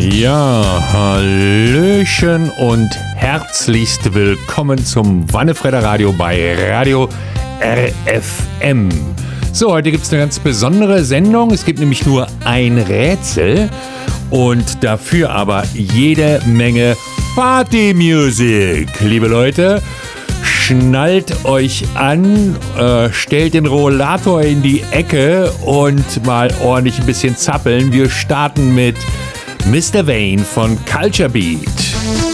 Ja, hallöchen und herzlichst willkommen zum Wannefredder Radio bei Radio RFM. So, heute gibt es eine ganz besondere Sendung. Es gibt nämlich nur ein Rätsel und dafür aber jede Menge Partymusik. Liebe Leute, schnallt euch an, stellt den Rollator in die Ecke und mal ordentlich ein bisschen zappeln. Wir starten mit Mr. Vane von Culture Beat.